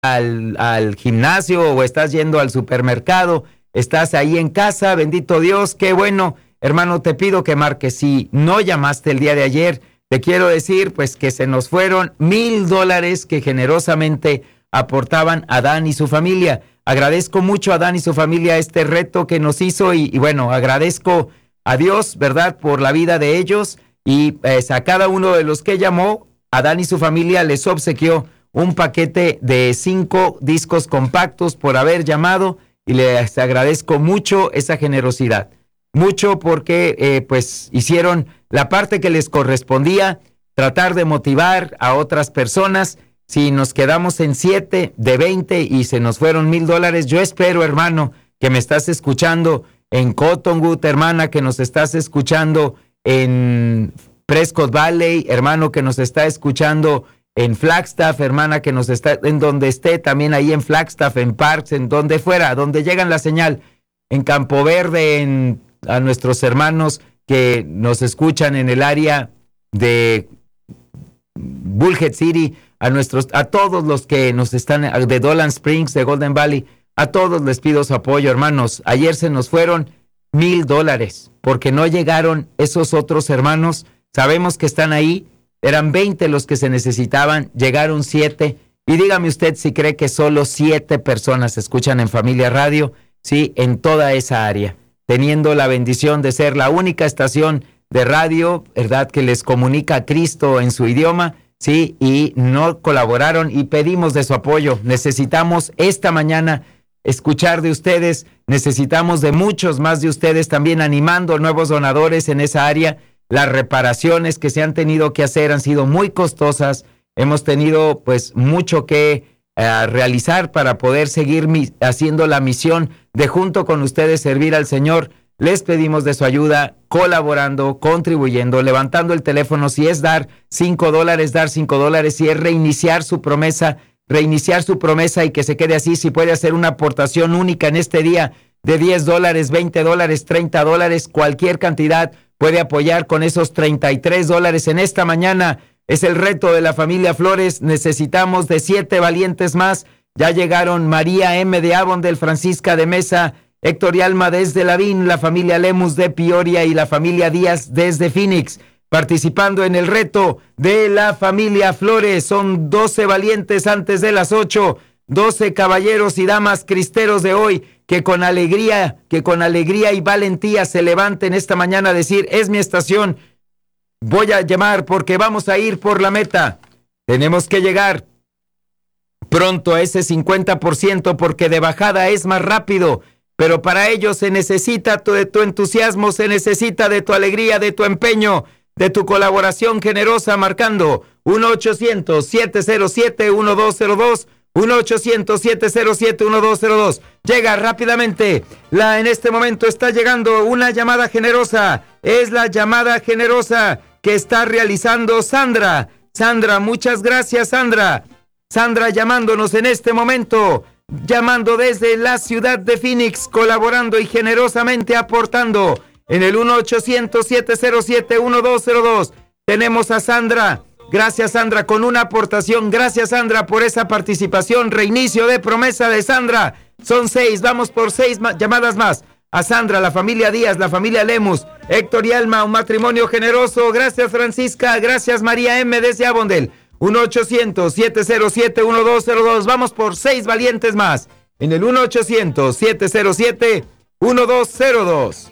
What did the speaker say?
al gimnasio o estás yendo al supermercado, estás ahí en casa, bendito Dios, qué bueno. Hermano, te pido que marques. Si no llamaste el día de ayer, te quiero decir pues que se nos fueron $1,000 que generosamente aportaban Adán y su familia. Agradezco mucho a Adán y su familia este reto que nos hizo y bueno, agradezco a Dios, ¿verdad?, por la vida de ellos y pues, a cada uno de los que llamó, Adán y su familia les obsequió un paquete de 5 discos compactos por haber llamado y les agradezco mucho esa generosidad. Mucho porque pues hicieron la parte que les correspondía, tratar de motivar a otras personas. Si nos quedamos en 7 de 20 y se nos fueron $1,000, yo espero, hermano, que me estás escuchando en Cottonwood, hermana, que nos estás escuchando en Prescott Valley, hermano, que nos está escuchando en Flagstaff, hermana, que nos está en donde esté, también ahí en Flagstaff, en Parks, en donde fuera, donde llegan la señal, en Campo Verde, a nuestros hermanos que nos escuchan en el área de Bullhead City, a todos los que nos están de Dolan Springs, de Golden Valley, a todos les pido su apoyo, hermanos. Ayer se nos fueron $1,000 porque no llegaron esos otros hermanos. Sabemos que están ahí, eran 20 los que se necesitaban, llegaron 7. Y dígame usted si cree que solo 7 personas escuchan en Familia Radio, sí, en toda esa área, teniendo la bendición de ser la única estación de radio, ¿verdad?, que les comunica a Cristo en su idioma, sí, y no colaboraron y pedimos de su apoyo. Necesitamos esta mañana escuchar de ustedes, necesitamos de muchos más de ustedes también animando nuevos donadores en esa área. Las reparaciones que se han tenido que hacer han sido muy costosas, hemos tenido pues mucho que realizar para poder seguir haciendo la misión de junto con ustedes servir al Señor. Les pedimos de su ayuda, colaborando, contribuyendo, levantando el teléfono. Si es dar $5, dar $5. Si es reiniciar su promesa y que se quede así. Si puede hacer una aportación única en este día de $10, $20, $30, cualquier cantidad puede apoyar con esos $33 en esta mañana. Es el reto de la familia Flores. Necesitamos de 7 valientes más. Ya llegaron María M. de Avondale, Francisca de Mesa, Héctor y Alma desde Lavín, la familia Lemus de Peoria y la familia Díaz desde Phoenix, participando en el reto de la familia Flores. Son 12 valientes antes de las 8, 12 caballeros y damas cristeros de hoy que con alegría y valentía se levanten esta mañana a decir: es mi estación, voy a llamar porque vamos a ir por la meta. Tenemos que llegar pronto a ese 50% porque de bajada es más rápido. Pero para ello se necesita de tu entusiasmo, se necesita de tu alegría, de tu empeño, de tu colaboración generosa, marcando 1-800-707-1202, 1-800-707-1202. Llega rápidamente. En este momento está llegando una llamada generosa. Es la llamada generosa que está realizando Sandra. Sandra, muchas gracias, Sandra. Sandra llamándonos en este momento, llamando desde la ciudad de Phoenix, colaborando y generosamente aportando en el 1-800-707-1202. Tenemos a Sandra. Gracias, Sandra, con una aportación. Gracias, Sandra, por esa participación. Reinicio de promesa de Sandra. Son 6, vamos por 6 llamadas más. A Sandra, la familia Díaz, la familia Lemus, Héctor y Alma, un matrimonio generoso. Gracias, Francisca. Gracias, María M. desde Avondale. 1-800-707-1202. Vamos por 6 valientes más en el 1-800-707-1202.